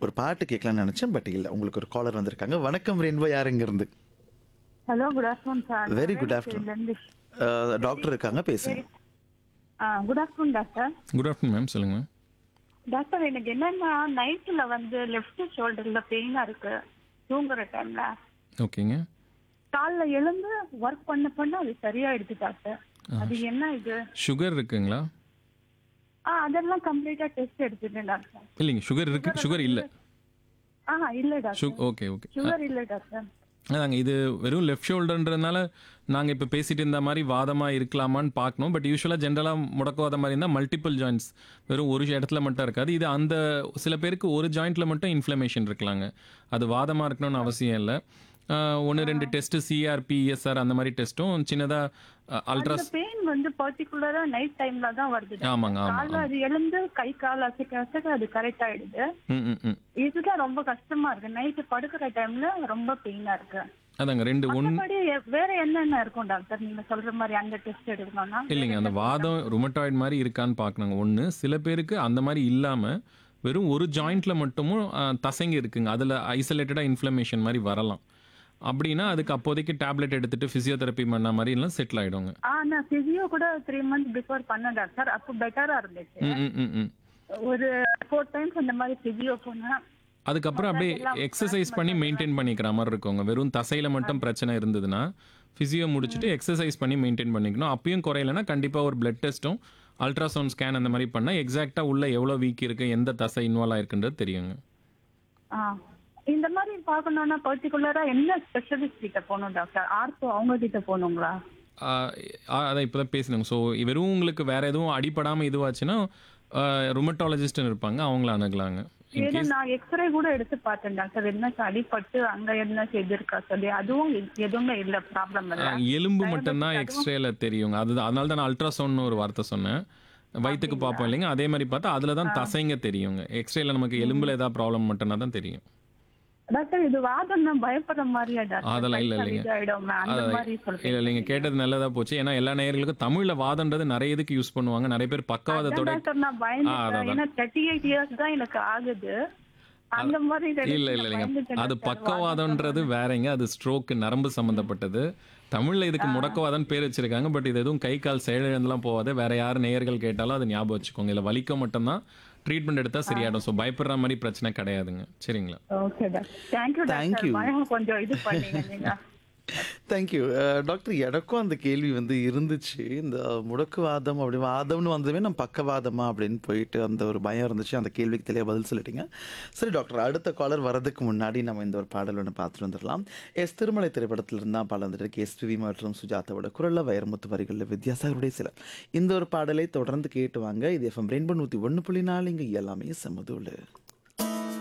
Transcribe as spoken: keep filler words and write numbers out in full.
ஒரு பாட்டு கேட்கலாம்னு நினைச்சேன். பட் இல்ல. உங்களுக்கு ஒரு காலர் வந்திருக்காங்க. வணக்கம் ரெயின்போ யார் இருந்து? Hello good afternoon sir. Very good afternoon. இருந்து அ டாக்டர் இருக்காங்க பேசுங்க. ஆ good afternoon doctor. Good afternoon ma'am, சொல்லுங்க மேம். டாக்டர் எனக்கு என்னன்னா நைட்ல வந்து லெஃப்ட் ஷோல்டர்ல பெயினா இருக்கு தூங்குற டைம்ல. ஓகேங்க. காலைல எழுந்து ஒர்க் பண்ண பண்ண அது சரியாயிடுது டாக்டர். அது என்ன இது? சுகர் இருக்குங்களா? ஆ அதெல்லாம் கம்ப்ளீட்டா டெஸ்ட் எடுத்துட்டேன் டாக்டர். இல்லைங்க, சுகர் இருக்கு. சுகர் இல்லை. ஆ இல்ல சு டாக்டர். Okay okay. சுகர் இல்ல டாக்டர். அதாங்க, இது வெறும் லெஃப்ட் ஷோல்டர்ன்றதுனால நாங்கள் இப்போ பேசிட்டு இருந்த மாதிரி வாதமாக இருக்கலாமான்னு பார்க்கணும். பட் யூஸ்வலாக ஜென்ரலாக முடக்குவாதம் மாதிரி இருந்தால் மல்டிபிள் ஜாயின்ட்ஸ், வெறும் ஒரு இடத்துல மட்டும் இருக்காது. இது அந்த சில பேருக்கு ஒரு ஜாயிண்ட்டில் மட்டும் இன்ஃப்ளமேஷன் இருக்கலாங்க. அது வாதமாக இருக்கணும்னு அவசியம் இல்லை. ஒன்று ரெண்டு டெஸ்ட்டு சிஆர்பி இஎஸ்ஆர் அந்த மாதிரி டெஸ்ட்டும் சின்னதாக அந்த அல்ட்ராஸ். பெயின் வந்து பர்టిక్యులரா நைட் டைம்ல தான் வருது டாக்டர். ஆமாங்க ஆமாம் காலைல ஆமாம். அது எழுந்து கை கால் அசைக்க அசைக்க அது கரெக்ட் ஆயிடுது. ம் ம் ம் இதுதான் ரொம்ப கஷ்டமா இருக்கு. நைட்டு படுக்கிற டைம்ல ரொம்ப பெயினா இருக்கு. அதாங்க ரெண்டு ஒன்று. மத்தபடி வேற என்னென்ன இருக்கும் டாக்டர் நீங்க சொல்ற மாதிரி அந்த டெஸ்ட் எடுக்கணும்னா? இல்லைங்க, அந்த வாதம் ருமட்டாய்டு மாதிரி இருக்கான்னு பார்க்கணுங்க. ஒன்று, சில பேருக்கு அந்த மாதிரி இல்லாமல் வெறும் ஒரு ஜாயிண்ட்டில் மட்டுமும் அஹ், தசைங்க இருக்குங்க. அதில் ஐசோலேட்டடாக இன்ஃப்ளமேஷன் மாதிரி வரலாம். அப்படின்னா அதுக்கு அப்போதைக்கு டேப்லெட் எடுத்துட்டு ஃபிசியோதெரப்பி பண்ண மாதிரி எல்லாம் செட்டில் ஆகிடுங்க. ஆ நான் பிசியோ கூட த்ரீ மந்த்ஸ் பிஃபோர் பண்ணேன் டாக்டர். அப்போ பெட்டரா இருந்துச்சு. ம் ம் ம் ம் ஒரு ஃபோர் டைம்ஸ் அந்த மாதிரி பிசியோ போனேன். அதுக்கப்புறம் அப்படியே எக்ஸசைஸ் பண்ணி மெயின்டைன் பண்ணிக்கிற மாதிரி இருக்குங்க. வெறும் தசையில் மட்டும் பிரச்சனை இருந்ததுன்னா ஃபிசியோ முடிச்சுட்டு எக்ஸசைஸ் பண்ணி மெயின்டைன் பண்ணிக்கணும். அப்பயும் குறையலைன்னா கண்டிப்பாக ஒரு பிளட் டெஸ்ட்டும் அல்ட்ராசவுண்ட் ஸ்கேன் அந்த மாதிரி பண்ணால் எக்ஸாக்டாக உள்ள எவ்வளோ வீக் இருக்குது, எந்த தசை இன்வால்வ் ஆயிருக்குன்றது தெரியுங்க. ஆ இந்த மாதிரி பார்க்கணும்னா பர்టిక్యులரா என்ன ஸ்பெஷலிஸ்ட் கிட்ட போகணும் டாக்டர்? ஆர்த்தோ அவங்க கிட்ட போகணுங்களா? ஆஹ் ஆஹ் அதான் இப்போ தான் பேசினாங்க. ஸோ வெறும் உங்களுக்கு வேறு எதுவும் அடிப்படாமல் இதுவாச்சுன்னா ருமட்டாலஜிஸ்ட்னு இருப்பாங்க, அவங்கள அணுகலாங்க. ஏன்னா நான் எக்ஸ்ரே கூட எடுத்து பார்த்தேன் டாக்டர். என்ன அடிபட்டு அங்க என்ன செய்திருக்கா சொல்லி அதுவும் எதுவுமே இல்ல, ப்ராப்ளம் இல்ல. ஆஹ் எலும்பு மட்டும்தான் எக்ஸ்ரேல தெரியுங்க. அது அதனால தான் நான் அல்ட்ராசவுண்ட்னு ஒரு வார்த்தை சொன்னேன். வயிற்றுக்கு பார்ப்போம் இல்லைங்க, அதே மாதிரி பார்த்தா அதில் தான் தசைங்க தெரியுங்க. எக்ஸ்ரேல நமக்கு எலும்புல ஏதாவது ப்ராப்ளம் மட்டும்னா தான் தெரியும். டாக்டர் இது வாதம் தான் பயப்படுற மாதிரியா டாக்டர்? அதெல்லாம் இல்லை இல்லைங்க. இதாயிடுமே அந்த அதான் மாதிரி இல்லை சொல்றீங்க. இல்லைங்க, கேட்டது நல்லதா போச்சு. ஏன்னா எல்லா நேயர்களுக்கும் தமிழில் வாதன்றது நிறைய இதுக்கு யூஸ் பண்ணுவாங்க. நிறைய பேர் பக்கவாதத்தோட. டாக்டர் நான் ஆ, பயந்துட்டேன். அதான். ஏன்னா தேர்ட்டி எயிட் இயர்ஸ் தான் எனக்கு ஆகுது. அந்த மாதிரி இல்லை இல்லை இல்லைங்க, அது பக்கவாதம்ன்றது வேறங்க. அது ஸ்ட்ரோக், நரம்பு சம்மந்தப்பட்டது. தமிழில் இதுக்கு முடக்கவாதம்னு பேர் வச்சிருக்காங்க. பட் இது எதுவும் கை கால் செயலிழந்துலாம் போகாது. வேற யார் நேயர்கள் கேட்டாலும் அது ஞாபகம் வச்சுக்கோங்க. இல்லை வலிக்க மட்டும்தான் ட்ரீட்மெண்ட் எடுத்தால் சரியாயிடும். ஸோ பயப்படுற மாதிரி பிரச்சனை கிடையாதுங்க. சரிங்களா? Okay doctor. Thank you Thank doctor. you. பயம் கொஞ்சம் இது பண்ணீங்க நீங்க. தேங்க்யூ. டாக்டர் எனக்கும் அந்த கேள்வி வந்து இருந்துச்சு. இந்த முடக்குவாதம் அப்படி வாதம்னு வந்ததுமே நம்ம பக்கவாதமா அப்படின்னு போயிட்டு அந்த ஒரு பயம் இருந்துச்சு. அந்த கேள்விக்கு தெளிவாக பதில் சொல்லிட்டீங்க. சரி டாக்டர், அடுத்த காலர் வர்றதுக்கு முன்னாடி நம்ம இந்த ஒரு பாடல் ஒன்று பார்த்துட்டு வந்துடலாம். எஸ் திருமலை திரைப்படத்தில் இருந்தால் பாடல் வந்துட்டு எஸ்பிவி மற்றும் சுஜாதாவோட குரலில் வைரமுத்து வரிகளில் வித்யாசாகருடைய சில இந்த ஒரு பாடலை தொடர்ந்து கேட்டு வாங்க. இது எஃப்எம் ரெயின்போ நூற்றி ஒன்று புள்ளி நாலு, இங்கே எல்லாமே சமதூள்.